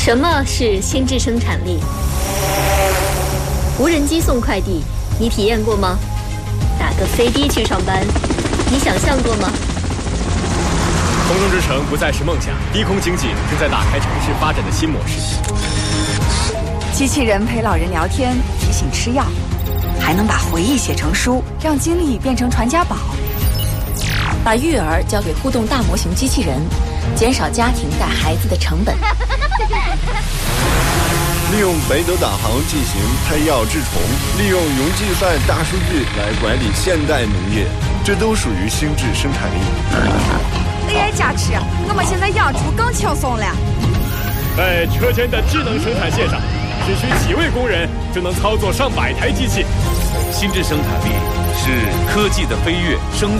什么是心智生产力？无人机送快递，你体验过吗？打个飞的去上班，你想象过吗？ 空中之城不再是梦想，低空经济正在打开城市发展的新模式。 机器人陪老人聊天，提醒吃药，还能把回忆写成书，让经历变成传家宝。 把育儿交给互动大模型机器人，减少家庭带孩子的成本。 利用北斗导航进行配药治虫，利用云计算大数据来管理现代农业，这都属于心智生产力。 AI 加持，我们现在养猪更轻松了。 在车间的智能生产线上，只需几位工人就能操作上百台机器。 心智生产力是科技的飞跃，生